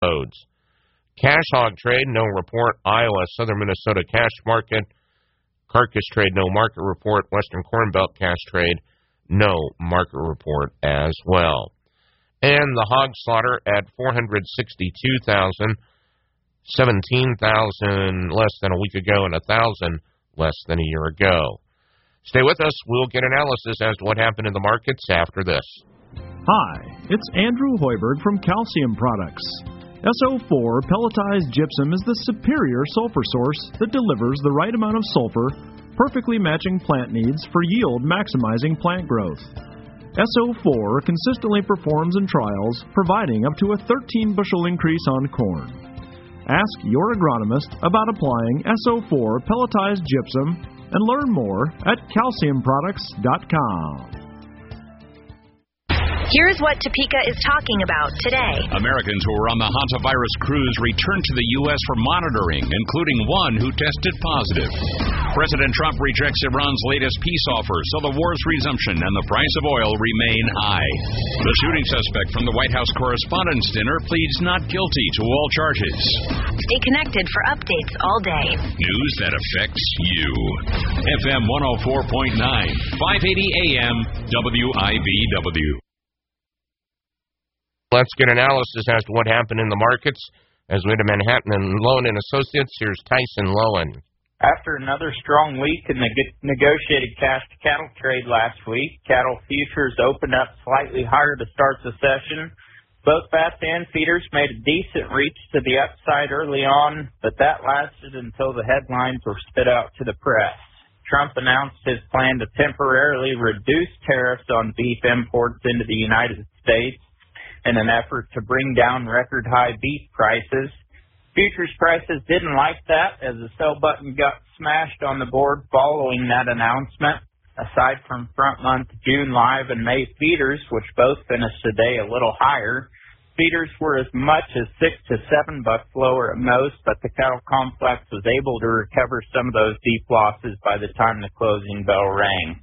loads. Cash hog trade, no report. Iowa, Southern Minnesota cash market. Carcass trade, no market report. Western Corn Belt cash trade, no market report as well. And the hog slaughter at 462,000, 17,000 less than a week ago and 1,000 less than a year ago. Stay with us. We'll get analysis as to what happened in the markets after this. Hi, it's Andrew Hoiberg from Calcium Products. SO4 pelletized gypsum is the superior sulfur source that delivers the right amount of sulfur, perfectly matching plant needs for yield maximizing plant growth. SO4 consistently performs in trials, providing up to a 13-bushel increase on corn. Ask your agronomist about applying SO4 pelletized gypsum and learn more at calciumproducts.com. Here's what Topeka is talking about today. Americans who were on the hantavirus cruise returned to the U.S. for monitoring, including one who tested positive. President Trump rejects Iran's latest peace offer, so the war's resumption and the price of oil remain high. The shooting suspect from the White House Correspondents' Dinner pleads not guilty to all charges. Stay connected for updates all day. News that affects you. FM 104.9, 580 AM, WIBW. Let's get analysis as to what happened in the markets. As we head to Manhattan and Lowen and Associates, here's Tyson Lowen. After another strong week in the negotiated cash-to-cattle trade last week, cattle futures opened up slightly higher to start the session. Both fats and feeders made a decent reach to the upside early on, but that lasted until the headlines were spit out to the press. Trump announced his plan to temporarily reduce tariffs on beef imports into the United States in an effort to bring down record-high beef prices. Futures prices didn't like that as the sell button got smashed on the board following that announcement. Aside from front-month June live and May feeders, which both finished today a little higher, feeders were as much as $6 to $7 lower at most, but the cattle complex was able to recover some of those deep losses by the time the closing bell rang.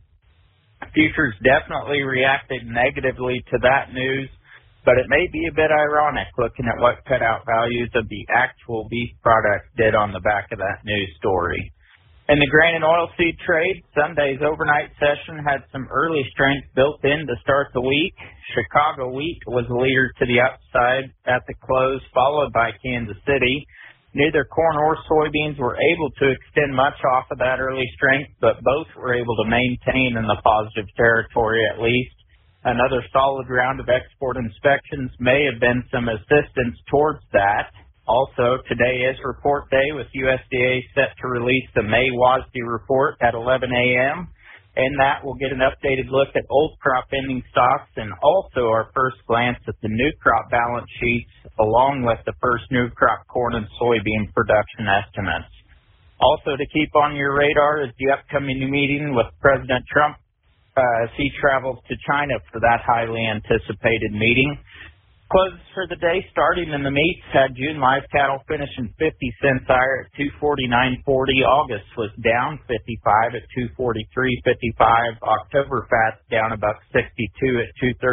Futures definitely reacted negatively to that news, but it may be a bit ironic looking at what cutout values of the actual beef product did on the back of that news story. In the grain and oilseed trade, Sunday's overnight session had some early strength built in to start the week. Chicago wheat was a leader to the upside at the close, followed by Kansas City. Neither corn or soybeans were able to extend much off of that early strength, but both were able to maintain in the positive territory at least. Another solid round of export inspections may have been some assistance towards that. Also, today is report day with USDA set to release the May WASDE report at 11 a.m. And that will get an updated look at old crop ending stocks and also our first glance at the new crop balance sheets along with the first new crop corn and soybean production estimates. Also to keep on your radar is the upcoming meeting with President Trump as he travels to China for that highly anticipated meeting. Closes for the day starting in the meats had June live cattle finishing 50 cents higher at 249.40. August was down 55 at 243.55. October fats down $1.62 at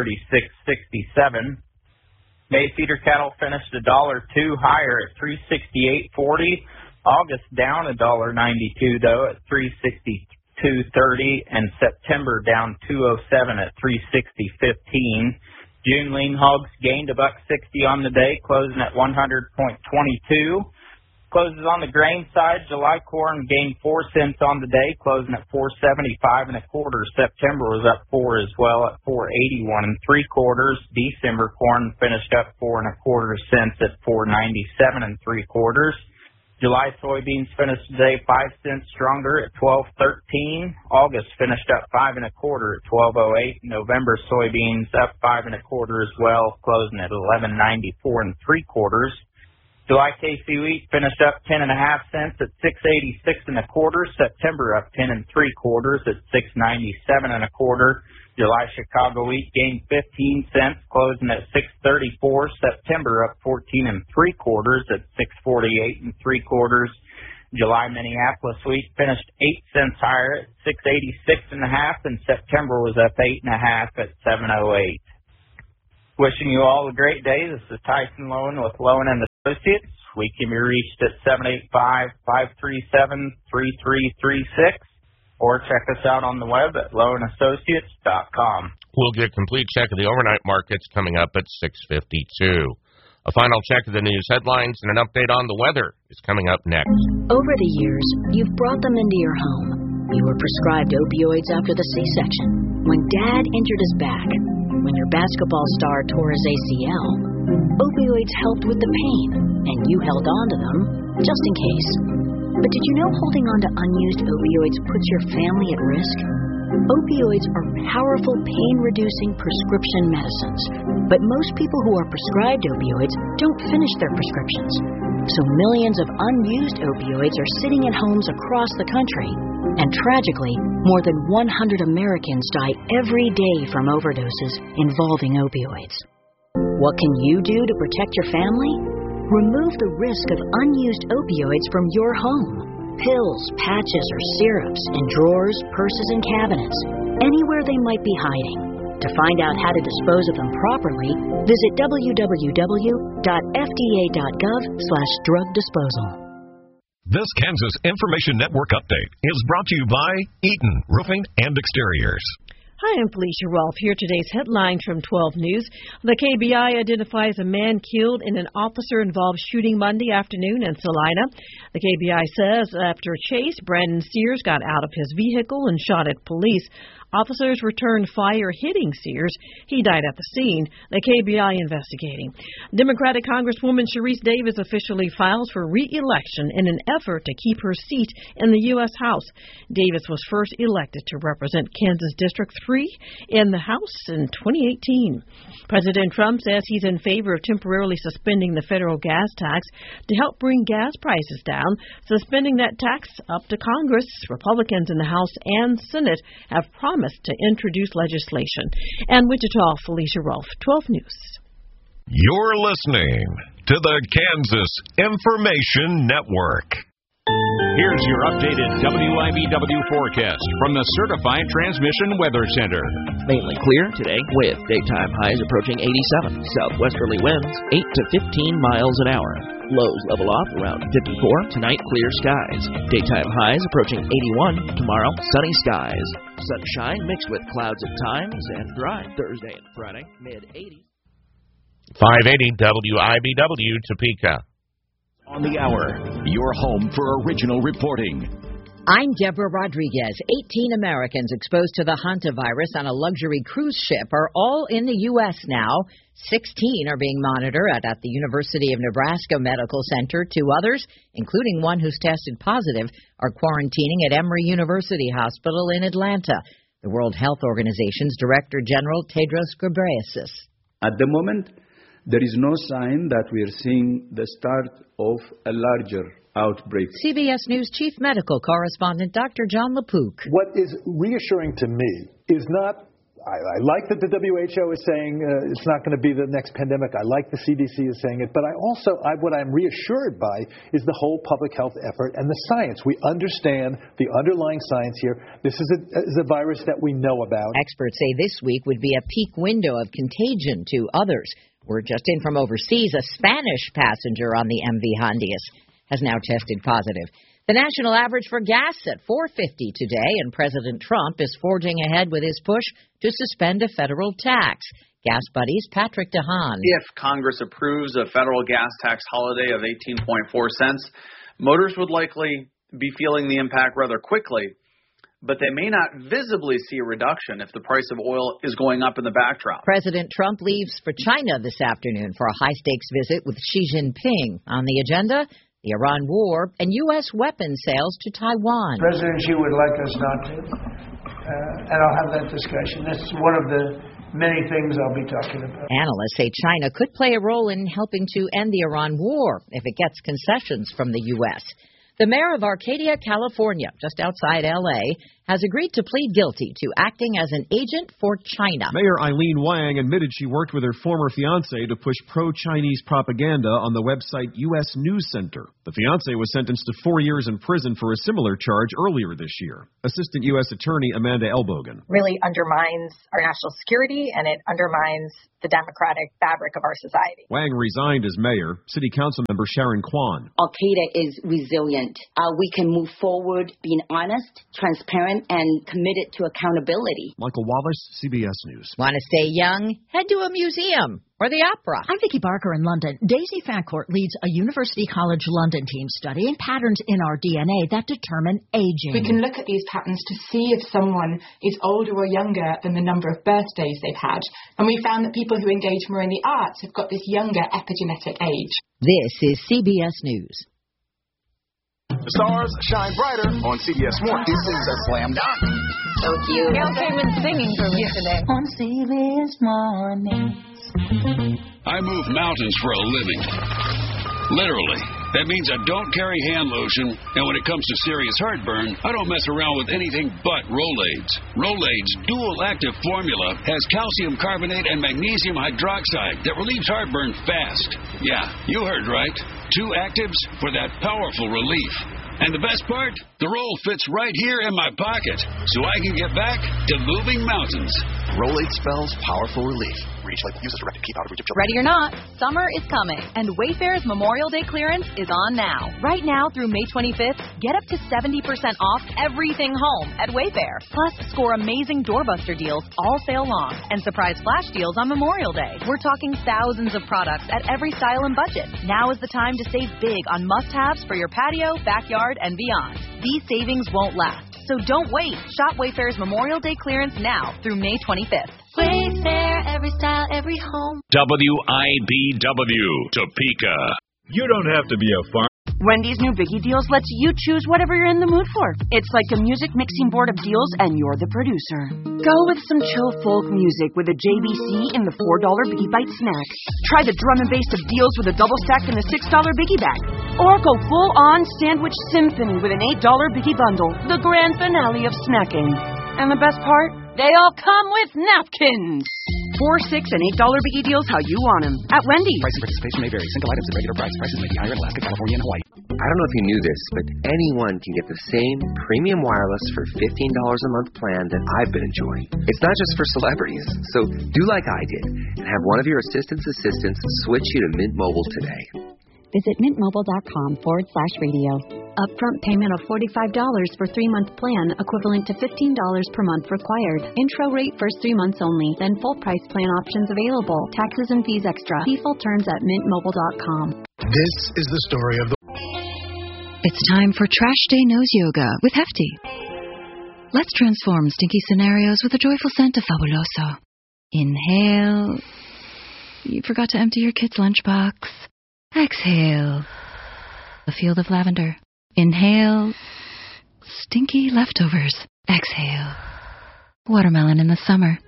236.67. May feeder cattle finished $1.02 higher at 368.40. August down $1.92 though at 362.30, and September down $2.07 at 360.15. June lean hogs gained $1.60 on the day, closing at 100.22. Closes on the grain side, July corn gained 4 cents on the day, closing at 475 and a quarter. September was up 4 as well at 481 and 3/4. December corn finished up 4 1/4 cents at 497 and 3/4. July soybeans finished today 5 cents stronger at 12.13. August finished up 5 1/4 at 12.08. November soybeans up 5 1/4 as well, closing at 11.94 and 3/4. July KC wheat finished up 10 1/2 cents at 6.86 1/4. September up 10 3/4 at 6.97 1/4. July Chicago wheat gained 15 cents, closing at 6.34. September up 14 3/4 at 6.48 3/4. July Minneapolis wheat finished 8 cents higher at 6.86 1/2, and September was up 8 1/2 at 7.08. Wishing you all a great day. This is Tyson Lowen with Lowen and Associates. We can be reached at 785-537-3336 or check us out on the web at lowenassociates.com. We'll get a complete check of the overnight markets coming up at 6:52. A final check of the news headlines and an update on the weather is coming up next. Over the years, you've brought them into your home. You were prescribed opioids after the C-section, when Dad injured his back, when your basketball star tore his ACL. Opioids helped with the pain, and you held on to them just in case. But did you know holding on to unused opioids puts your family at risk? Opioids are powerful pain-reducing prescription medicines, but most people who are prescribed opioids don't finish their prescriptions. So millions of unused opioids are sitting in homes across the country. And tragically, more than 100 Americans die every day from overdoses involving opioids. What can you do to protect your family? Remove the risk of unused opioids from your home. Pills, patches, or syrups in drawers, purses, and cabinets, anywhere they might be hiding. To find out how to dispose of them properly, visit www.fda.gov/drug disposal. This Kansas Information Network update is brought to you by Eaton Roofing and Exteriors. Hi, I'm Felicia Rolfe. Here today's headlines from 12 News. The KBI identifies a man killed in an officer-involved shooting Monday afternoon in Salina. The KBI says after a chase, Brandon Sears got out of his vehicle and shot at police. Officers returned fire hitting Sears. He died at the scene. The KBI investigating. Democratic Congresswoman Sharice Davids officially files for re-election in an effort to keep her seat in the U.S. House. Davids was first elected to represent Kansas District 3 in the House in 2018. President Trump says he's in favor of temporarily suspending the federal gas tax to help bring gas prices down. Suspending that tax up to Congress. Republicans in the House and Senate have promised to introduce legislation. And Wichita, Felicia Rolfe, 12 News. You're listening to the Kansas Information Network. Here's your updated WIBW forecast from the Certified Transmission Weather Center. Mainly clear today with daytime highs approaching 87. Southwesterly winds 8 to 15 miles an hour. Lows level off around 54. Tonight, clear skies. Daytime highs approaching 81. Tomorrow, sunny skies. Sunshine mixed with clouds at times and dry Thursday and Friday, mid-80s. 580 WIBW Topeka. On the hour, your home for original reporting. I'm Deborah Rodriguez. 18 Americans exposed to the hantavirus on a luxury cruise ship are all in the U.S. now. 16 are being monitored at the University of Nebraska Medical Center. 2 others, including one who's tested positive, are quarantining at Emory University Hospital in Atlanta. The World Health Organization's Director General Tedros Ghebreyesus. At the moment, there is no sign that we are seeing the start of a larger outbreak. CBS News Chief Medical Correspondent Dr. John LaPook. What is reassuring to me is not, I like that the WHO is saying it's not going to be the next pandemic. I like the CDC is saying it. But what I'm reassured by is the whole public health effort and the science. We understand the underlying science here. This is a virus that we know about. Experts say this week would be a peak window of contagion to others. We're just in from overseas. A Spanish passenger on the MV Hondius has now tested positive. The national average for gas at $4.50 today, and President Trump is forging ahead with his push to suspend a federal tax. Gas Buddies' Patrick DeHaan. If Congress approves a federal gas tax holiday of 18.4 cents, motors would likely be feeling the impact rather quickly, but they may not visibly see a reduction if the price of oil is going up in the backdrop. President Trump leaves for China this afternoon for a high-stakes visit with Xi Jinping. On the agenda, the Iran war and U.S. weapons sales to Taiwan. President Xi would like us not to, and I'll have that discussion. That's one of the many things I'll be talking about. Analysts say China could play a role in helping to end the Iran war if it gets concessions from the U.S. The mayor of Arcadia, California, just outside L.A., has agreed to plead guilty to acting as an agent for China. Mayor Eileen Wang admitted she worked with her former fiancé to push pro-Chinese propaganda on the website U.S. News Center. The fiancé was sentenced to 4 years in prison for a similar charge earlier this year. Assistant U.S. Attorney Amanda Elbogen. Really undermines our national security, and it undermines the democratic fabric of our society. Wang resigned as mayor. City Council member Sharon Kwan. Al-Qaeda is resilient. We can move forward being honest, transparent, and committed to accountability. Michael Wallace, CBS News. Want to stay young? Head to a museum or the opera. I'm Vicki Barker in London. Daisy Fancourt leads a University College London team studying patterns in our DNA that determine aging. We can look at these patterns to see if someone is older or younger than the number of birthdays they've had. And we found that people who engage more in the arts have got this younger epigenetic age. This is CBS News. The stars shine brighter on CBS Morning. This is a slam dunk. So cute. Gail came in singing for me today. On CBS Morning. I move mountains for a living. Literally. That means I don't carry hand lotion, and when it comes to serious heartburn, I don't mess around with anything but Rolaids. Rolaids' dual-active formula has calcium carbonate and magnesium hydroxide that relieves heartburn fast. Yeah, you heard right. 2 actives for that powerful relief. And the best part? The roll fits right here in my pocket, so I can get back to moving mountains. Rolaids spells powerful relief. Reach like use as directed. Keep out of reach of children. Ready or not, summer is coming, and Wayfair's Memorial Day clearance is on now. Right now through May 25th, get up to 70% off everything home at Wayfair. Plus, score amazing doorbuster deals all sale long and surprise flash deals on Memorial Day. We're talking thousands of products at every style and budget. Now is the time to save big on must-haves for your patio, backyard, and beyond. These savings won't last, so don't wait. Shop Wayfair's Memorial Day clearance now through May 25th. Wayfair, every style, every home. WIBW, Topeka. You don't have to be a farmer. Wendy's new Biggie Deals lets you choose whatever you're in the mood for. It's like a music mixing board of deals, and you're the producer. Go with some chill folk music with a JBC in the $4 Biggie Bite snack. Try the drum and bass of deals with a double stack in the $6 Biggie Bag. Or go full-on sandwich symphony with an $8 Biggie Bundle, the grand finale of snacking. And the best part? They all come with napkins. $4, $6, and $8 Biggie Deals how you want them. At Wendy's. Price and participation may vary. Single items at regular price. Prices may be higher in Alaska, California, and Hawaii. I don't know if you knew this, but anyone can get the same premium wireless for $15 a month plan that I've been enjoying. It's not just for celebrities. So do like I did and have one of your assistants switch you to Mint Mobile today. Visit mintmobile.com/radio. Upfront payment of $45 for 3-month plan, equivalent to $15 per month required. Intro rate first 3 months only, then full price plan options available. Taxes and fees extra. See full terms at mintmobile.com. This is the story of the... It's time for Trash Day Nose Yoga with Hefty. Let's transform stinky scenarios with a joyful scent of Fabuloso. Inhale. You forgot to empty your kid's lunchbox. Exhale. A field of lavender. Inhale. Stinky leftovers. Exhale. Watermelon in the summer.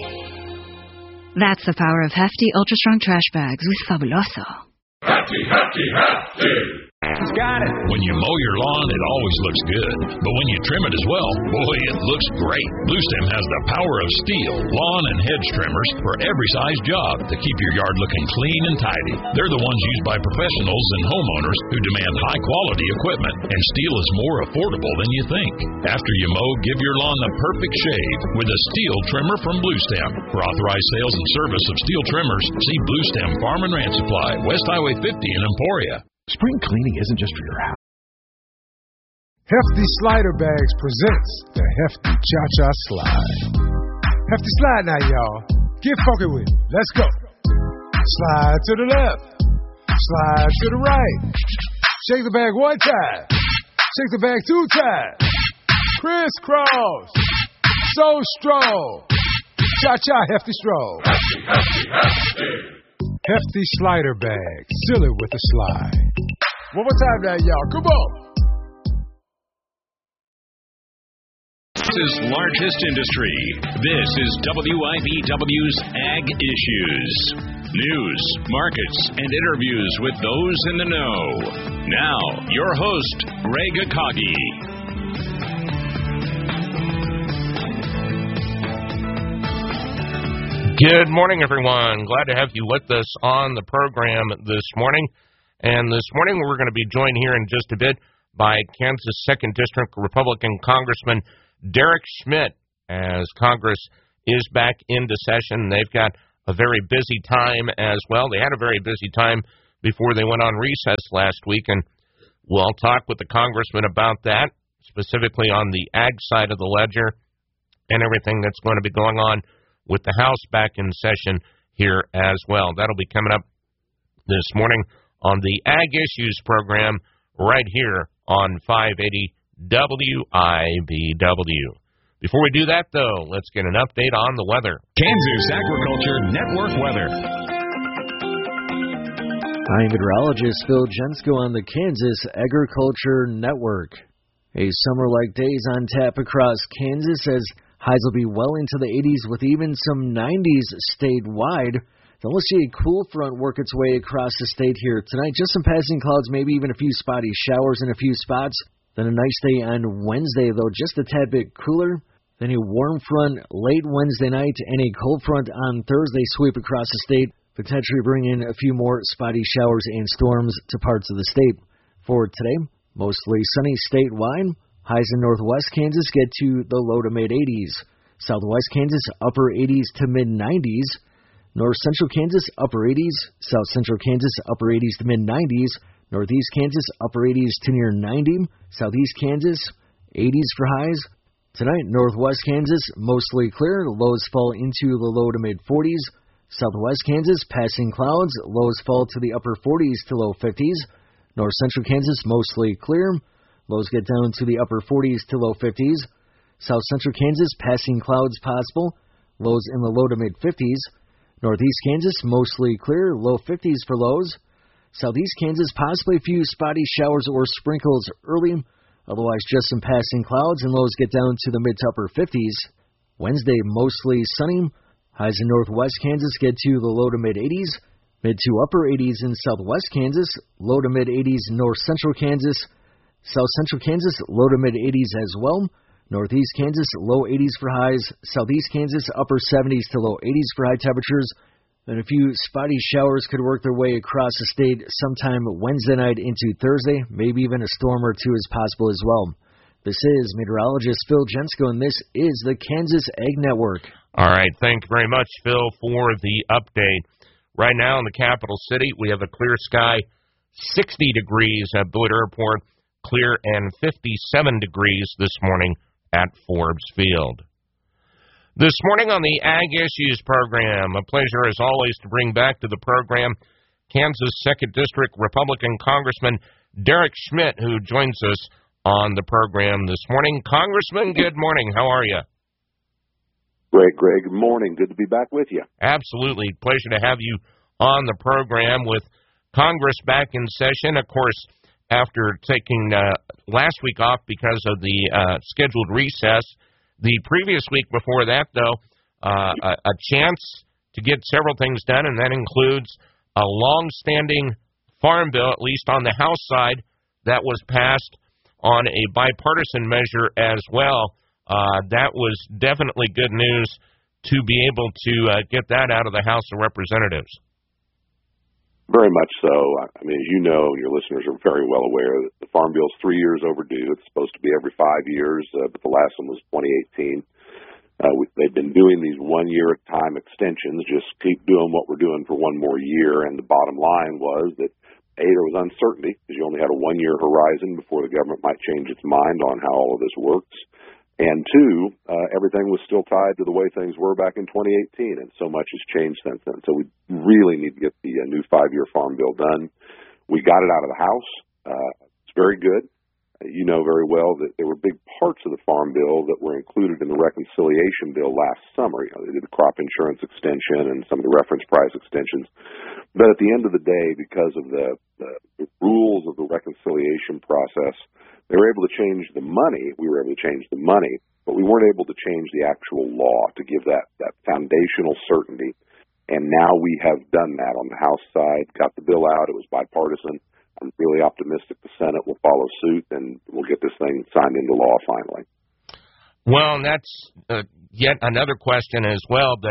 That's the power of Hefty Ultra Strong Trash Bags with Fabuloso. Hefty, Hefty, Hefty! He's got it. When you mow your lawn, it always looks good. But when you trim it as well, boy, it looks great. Blue Stem has the power of steel, lawn and hedge trimmers for every size job to keep your yard looking clean and tidy. They're the ones used by professionals and homeowners who demand high-quality equipment, and steel is more affordable than you think. After you mow, give your lawn the perfect shave with a steel trimmer from Blue Stem. For authorized sales and service of steel trimmers, see Blue Stem Farm and Ranch Supply, West Highway 50 in Emporia. Spring cleaning isn't just for your house. Hefty Slider Bags presents the Hefty Cha-Cha Slide. Hefty Slide now, y'all. Get funky with it. Let's go. Slide to the left. Slide to the right. Shake the bag 1 time. Shake the bag 2 times. Crisscross. So strong. Cha-cha Hefty Stroll. Hefty, Hefty, Hefty. Hefty Slider Bag. Seal it with a slide. One more time now, y'all. Come on. This is largest industry. This is WIBW's Ag Issues. News, markets, and interviews with those in the know. Now, your host, Greg Akagi. Good morning, everyone. Glad to have you with us on the program this morning. And this morning we're going to be joined here in just a bit by Kansas 2nd District Republican Congressman Derek Schmidt, as Congress is back into session. They've got a very busy time as well. They had a very busy time before they went on recess last week, and we'll talk with the congressman about that, specifically on the ag side of the ledger and everything that's going to be going on with the House back in session here as well. That'll be coming up this morning on the Ag Issues program right here on 580 WIBW. Before we do that, though, let's get an update on the weather. Kansas Agriculture Network weather. I'm meteorologist Phil Jensko on the Kansas Agriculture Network. A summer-like days on tap across Kansas as highs will be well into the 80s with even some 90s statewide. Then we'll see a cool front work its way across the state here tonight. Just some passing clouds, maybe even a few spotty showers in a few spots. Then a nice day on Wednesday, though, just a tad bit cooler. Then a warm front late Wednesday night and a cold front on Thursday sweep across the state, potentially bring in a few more spotty showers and storms to parts of the state. For today, mostly sunny statewide. Highs in northwest Kansas get to the low to mid-80s. Southwest Kansas, upper 80s to mid-90s. North central Kansas, upper 80s. South central Kansas, upper 80s to mid-90s. Northeast Kansas, upper 80s to near 90. Southeast Kansas, 80s for highs. Tonight, northwest Kansas, mostly clear. Lows fall into the low to mid-40s. Southwest Kansas, passing clouds. Lows fall to the upper 40s to low 50s. North central Kansas, mostly clear. Lows get down to the upper 40s to low 50s. South central Kansas, passing clouds possible. Lows in the low to mid-50s. Northeast Kansas, mostly clear. Low 50s for lows. Southeast Kansas, possibly a few spotty showers or sprinkles early. Otherwise, just some passing clouds, and lows get down to the mid to upper 50s. Wednesday, mostly sunny. Highs in northwest Kansas get to the low to mid-80s. Mid to upper 80s in southwest Kansas. Low to mid-80s north central Kansas. South central Kansas, low to mid-80s as well. Northeast Kansas, low 80s for highs. Southeast Kansas, upper 70s to low 80s for high temperatures. And a few spotty showers could work their way across the state sometime Wednesday night into Thursday. Maybe even a storm or two is possible as well. This is meteorologist Phil Jensko, and this is the Kansas Ag Network. All right, thank you very much, Phil, for the update. Right now in the capital city, we have a clear sky, 60 degrees at Boyd Airport. Clear and 57 degrees this morning at Forbes Field. This morning on the Ag Issues program, a pleasure as always to bring back to the program Kansas 2nd District Republican Congressman Derek Schmidt, who joins us on the program this morning. Congressman, good morning. How are you? Great, Greg. Good morning. Good to be back with you. Absolutely. Pleasure to have you on the program with Congress back in session. Of course, after taking last week off because of the scheduled recess. The previous week before that, though, a chance to get several things done, and that includes a long-standing farm bill, at least on the House side, that was passed on a bipartisan measure as well. That was definitely good news to be able to get that out of the House of Representatives. Very much so. I mean, as you know, your listeners are very well aware that the Farm Bill is 3 years overdue. It's supposed to be every 5 years, but the last one was 2018. They've been doing these one-year-at-time extensions, just keep doing what we're doing for one more year, and the bottom line was that, A, there was uncertainty, because you only had a one-year horizon before the government might change its mind on how all of this works. And two, everything was still tied to the way things were back in 2018, and so much has changed since then. So we really need to get the new 5-year farm bill done. We got it out of the House. It's very good. You know very well that there were big parts of the farm bill that were included in the reconciliation bill last summer. You know, they did the crop insurance extension and some of the reference price extensions. But at the end of the day, because of the rules of the reconciliation process, they were able to change the money. We were able to change the money, but we weren't able to change the actual law to give that foundational certainty. And now we have done that on the House side, got the bill out. It was bipartisan. I'm really optimistic the Senate will follow suit, and we'll get this thing signed into law finally. Well, and that's yet another question as well, that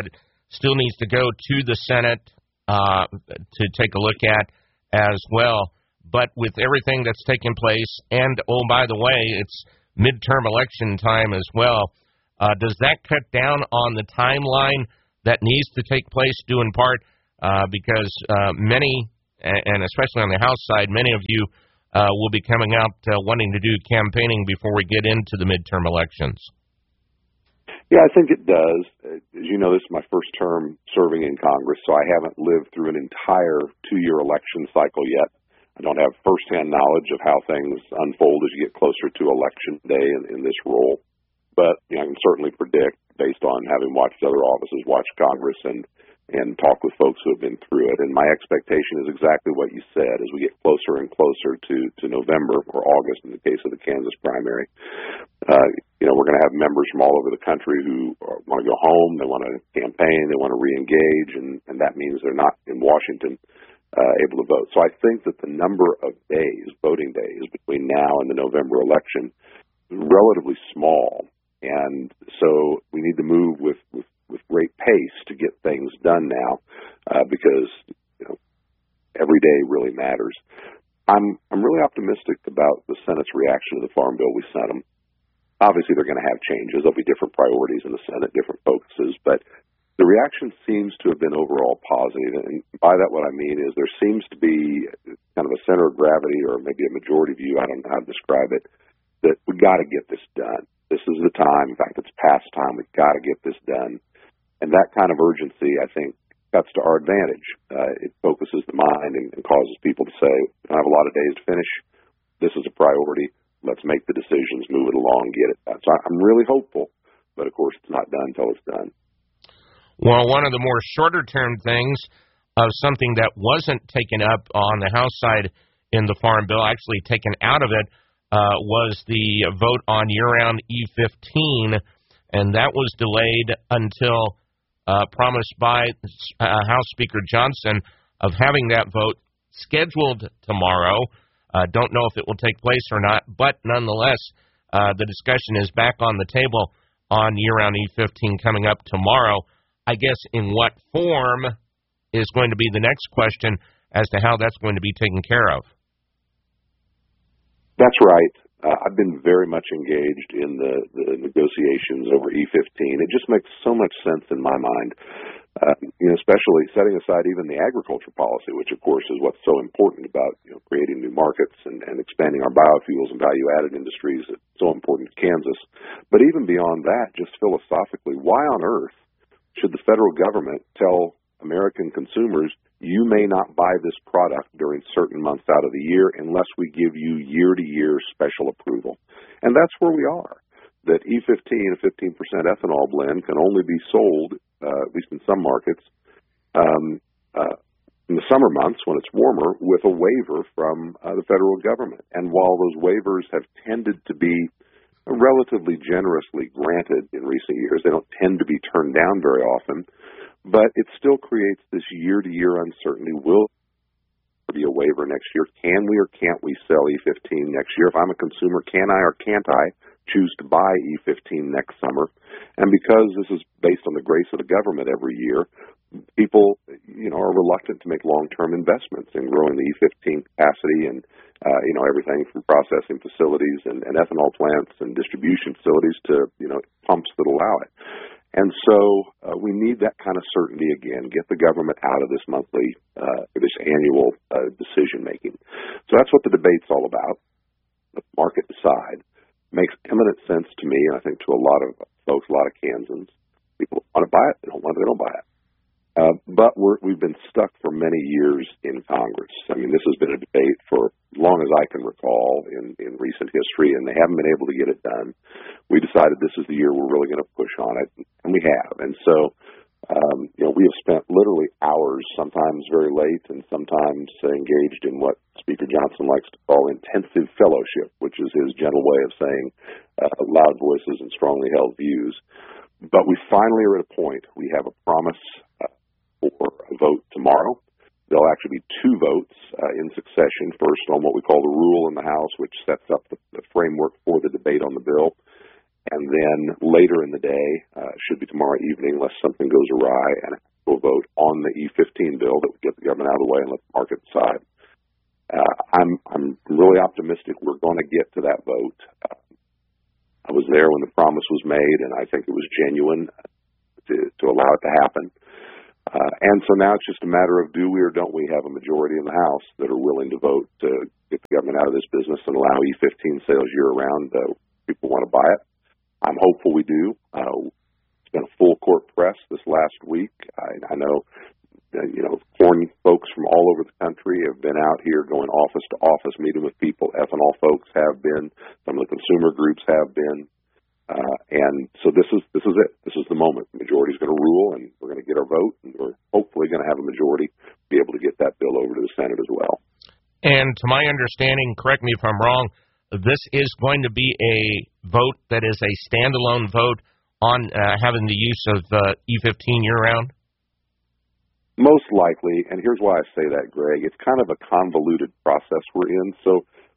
still needs to go to the Senate to take a look at as well. But with everything that's taken place, and, oh, by the way, it's midterm election time as well, does that cut down on the timeline that needs to take place, due in part because many, and especially on the House side, many of you will be coming out wanting to do campaigning before we get into the midterm elections? Yeah, I think it does. As you know, this is my first term serving in Congress, so I haven't lived through an entire 2-year election cycle yet. I don't have firsthand knowledge of how things unfold as you get closer to Election Day in this role. But I can certainly predict, based on having watched other offices, watched Congress, and talk with folks who have been through it. And my expectation is exactly what you said. As we get closer and closer to November, or August in the case of the Kansas primary, we're going to have members from all over the country who want to go home, they want to campaign, they want to reengage, and that means they're not in Washington able to vote. So I think that the number of days, voting days, between now and the November election is relatively small. And so we need to move with great pace to get things done now, because every day really matters. I'm really optimistic about the Senate's reaction to the Farm Bill we sent them. Obviously, they're going to have changes. There'll be different priorities in the Senate, different focuses, but the reaction seems to have been overall positive. And by that, what I mean is there seems to be kind of a center of gravity, or maybe a majority view, I don't know how to describe it, that we got to get this done. This is the time. In fact, it's past time. We've got to get this done. And that kind of urgency, I think, cuts to our advantage. It focuses the mind and causes people to say, we don't have a lot of days to finish. This is a priority. Let's make the decisions, move it along, get it done. So I'm really hopeful, but of course it's not done until it's done. Well, one of the more shorter-term things of something that wasn't taken up on the House side in the Farm Bill, actually taken out of it, was the vote on year-round E15, and that was delayed until promised by House Speaker Johnson of having that vote scheduled tomorrow. Don't know if it will take place or not, but nonetheless, the discussion is back on the table on year-round E15 coming up tomorrow. I guess in what form is going to be the next question as to how that's going to be taken care of. That's right. I've been very much engaged in the negotiations over E15. It just makes so much sense in my mind, especially setting aside even the agriculture policy, which, of course, is what's so important about creating new markets and expanding our biofuels and value-added industries. It's so important to Kansas. But even beyond that, just philosophically, why on earth should the federal government tell American consumers, you may not buy this product during certain months out of the year unless we give you year-to-year special approval? And that's where we are, that E15, a 15% ethanol blend, can only be sold, at least in some markets, in the summer months when it's warmer, with a waiver from the federal government. And while those waivers have tended to be relatively generously granted in recent years, they don't tend to be turned down very often, but it still creates this year-to-year uncertainty. Will there be a waiver next year? Can we or can't we sell E15 next year? If I'm a consumer, can I or can't I choose to buy E15 next summer? And because this is based on the grace of the government every year, people, are reluctant to make long-term investments in growing the E15 capacity and, everything from processing facilities and ethanol plants and distribution facilities to, pumps that allow it. And so we need that kind of certainty again, get the government out of this monthly, this annual decision-making. So that's what the debate's all about. The market decide. Makes eminent sense to me, and I think to a lot of folks, a lot of Kansans. People want to buy it, they don't want it, they don't buy it. But we've been stuck for many years in Congress. I mean, this has been a debate for as long as I can recall in recent history, and they haven't been able to get it done. We decided this is the year we're really going to push on it, and we have. And so, we have spent literally hours, sometimes very late, and sometimes engaged in what Speaker Johnson likes to call intensive fellowship, which is his gentle way of saying loud voices and strongly held views. But we finally are at a point. We have a promise for a vote tomorrow. There'll actually be 2 votes in succession. First on what we call the rule in the House, which sets up the framework for the debate on the bill. And then later in the day, should be tomorrow evening, unless something goes awry, and we'll vote on the E15 bill that would get the government out of the way and let the market decide. I'm really optimistic we're going to get to that vote. I was there when the promise was made, and I think it was genuine to allow it to happen. And so now it's just a matter of do we or don't we have a majority in the House that are willing to vote to get the government out of this business and allow E15 sales year-round. People want to buy it. I'm hopeful we do. It's been a full court press this last week. I know, corn folks from all over the country have been out here going office to office, meeting with people. Ethanol folks have been. Some of the consumer groups have been. And so this is it. This is the moment. The majority is going to rule, and we're going to get our vote, and we're hopefully going to have a majority to be able to get that bill over to the Senate as well. And to my understanding, correct me if I'm wrong, this is going to be a vote that is a standalone vote on having the use of E15 year-round? Most likely, and here's why I say that, Greg. It's kind of a convoluted process we're in. So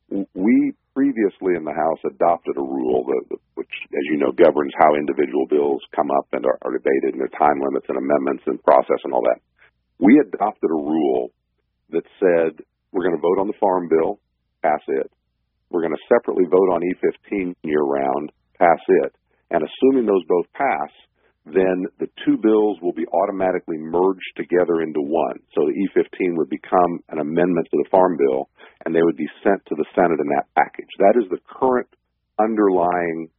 we previously in the House adopted a rule which, as you know, governs how individual bills come up and are debated, and their time limits and amendments and process and all that. We adopted a rule that said we're going to vote on the Farm Bill, pass it. We're going to separately vote on E15 year-round, pass it. And assuming those both pass, then the two bills will be automatically merged together into one. So the E15 would become an amendment to the Farm Bill, and they would be sent to the Senate in that package. That is the current underlying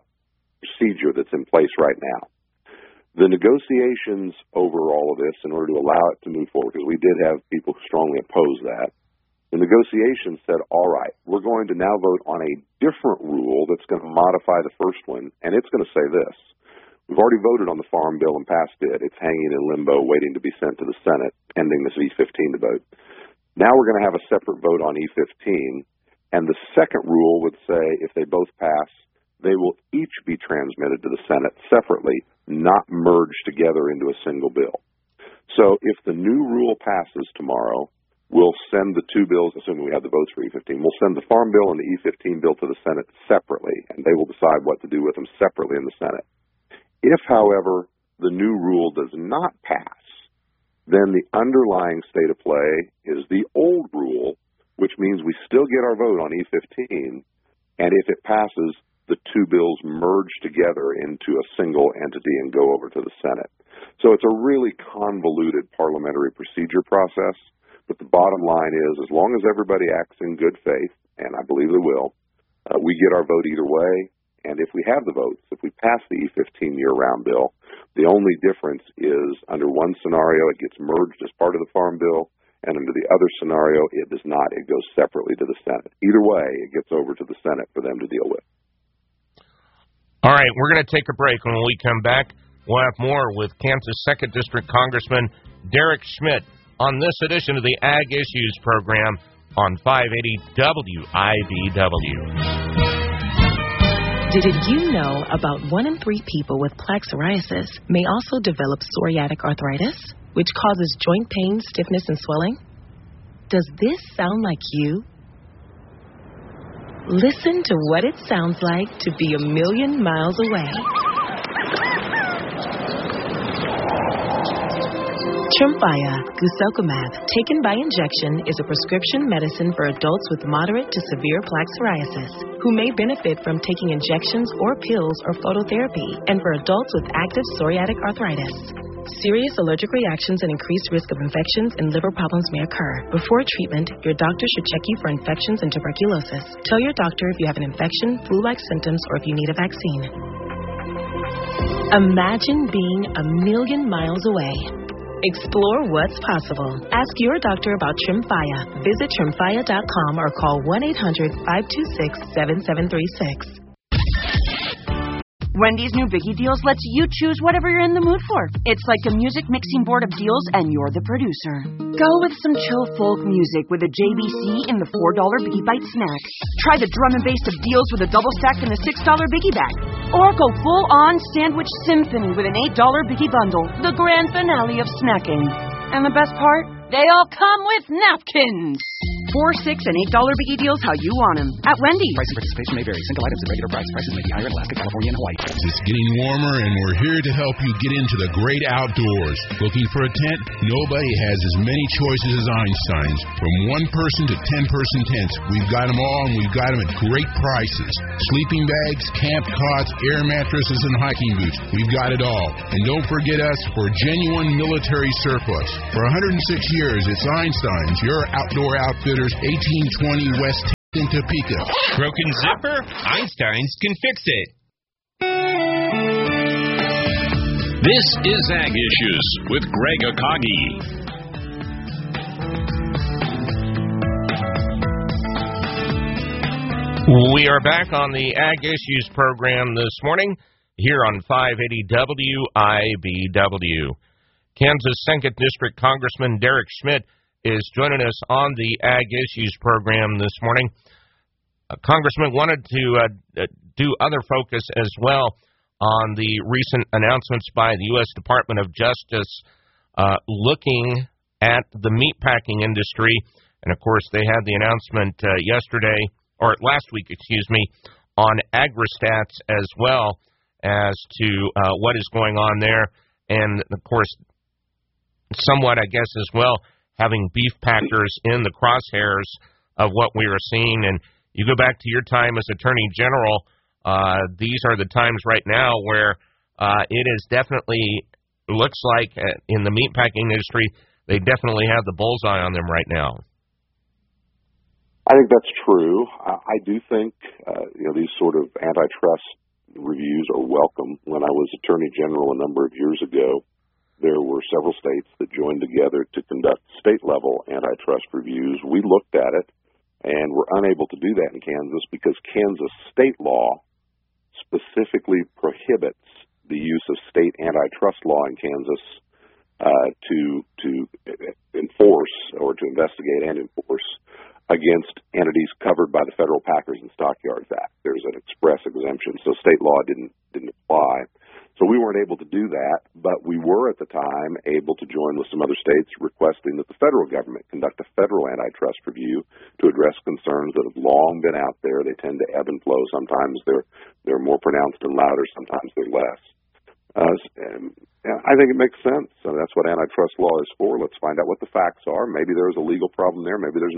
procedure that's in place right now. The negotiations over all of this, in order to allow it to move forward, because we did have people who strongly oppose that, the negotiations said, all right, we're going to now vote on a different rule that's going to modify the first one, and it's going to say this. We've already voted on the Farm Bill and passed it. It's hanging in limbo, waiting to be sent to the Senate, pending this E15 to vote. Now we're going to have a separate vote on E15, and the second rule would say if they both pass, they will each be transmitted to the Senate separately, not merged together into a single bill. So if the new rule passes tomorrow, we'll send the two bills, assuming we have the votes for E15, we'll send the Farm Bill and the E15 bill to the Senate separately, and they will decide what to do with them separately in the Senate. If, however, the new rule does not pass, then the underlying state of play is the old rule, which means we still get our vote on E15, and if it passes, the two bills merge together into a single entity and go over to the Senate. So it's a really convoluted parliamentary procedure process. But the bottom line is, as long as everybody acts in good faith, and I believe they will, we get our vote either way. And if we have the votes, if we pass the E15 year-round bill, the only difference is under one scenario it gets merged as part of the Farm Bill, and under the other scenario it does not. It goes separately to the Senate. Either way, it gets over to the Senate for them to deal with. All right, we're going to take a break. When we come back, we'll have more with Kansas 2nd District Congressman Derek Schmidt on this edition of the Ag Issues program on 580 WIBW. Did you know about 1 in 3 people with plaque psoriasis may also develop psoriatic arthritis, which causes joint pain, stiffness, and swelling? Does this sound like you? Listen to what it sounds like to be a million miles away. Tremfya guselkumab, taken by injection, is a prescription medicine for adults with moderate to severe plaque psoriasis who may benefit from taking injections or pills or phototherapy, and for adults with active psoriatic arthritis. Serious allergic reactions and increased risk of infections and liver problems may occur. Before treatment, your doctor should check you for infections and tuberculosis. Tell your doctor if you have an infection, flu-like symptoms, or if you need a vaccine. Imagine being a million miles away. Explore what's possible. Ask your doctor about Tremfya. Visit Tremfya.com or call 1-800-526-7736. Wendy's new Biggie Deals lets you choose whatever you're in the mood for. It's like a music mixing board of deals, and you're the producer. Go with some chill folk music with a JBC in the $4 Biggie Bite snack. Try the drum and bass of deals with a double stack in the $6 Biggie Bag. Or go full-on sandwich symphony with an $8 Biggie Bundle, the grand finale of snacking. And the best part? They all come with napkins. $4, $6, and $8 biggie deals how you want them. At Wendy's. Price and participation may vary. Single items at regular price. Prices may be higher in Alaska, California, and Hawaii. It's getting warmer, and we're here to help you get into the great outdoors. Looking for a tent? Nobody has as many choices as Einstein's. From 1-person to 10-person tents, we've got them all, and we've got them at great prices. Sleeping bags, camp cots, air mattresses, and hiking boots. We've got it all. And don't forget us for genuine military surplus. For 106 years, it's Einstein's, your outdoor outfitters, 1820 West in Topeka. Broken zipper? Einstein's can fix it. This is Ag Issues with Greg Akagi. We are back on the Ag Issues program this morning here on 580 WIBW. Kansas 2nd District Congressman Derek Schmidt is joining us on the Ag Issues program this morning. Congressman wanted to do other focus as well on the recent announcements by the U.S. Department of Justice looking at the meatpacking industry. And, of course, they had the announcement last week, on AgriStats as well as to what is going on there. And, of course, somewhat, I guess, as well, having beef packers in the crosshairs of what we are seeing. And you go back to your time as Attorney General, these are the times right now where it is definitely, looks like in the meatpacking industry, they definitely have the bullseye on them right now. I think that's true. I do think, these sort of antitrust reviews are welcome. When I was Attorney General a number of years ago, there were several states that joined together to conduct state-level antitrust reviews. We looked at it, and were unable to do that in Kansas because Kansas state law specifically prohibits the use of state antitrust law in Kansas to enforce or to investigate and enforce against entities covered by the Federal Packers and Stockyards Act. There's an express exemption, so state law didn't apply. So we weren't able to do that, but we were at the time able to join with some other states requesting that the federal government conduct a federal antitrust review to address concerns that have long been out there. They tend to ebb and flow. Sometimes they're more pronounced and louder, sometimes they're less. I think it makes sense. That's what antitrust law is for. Let's find out what the facts are. Maybe there's a legal problem there. Maybe there's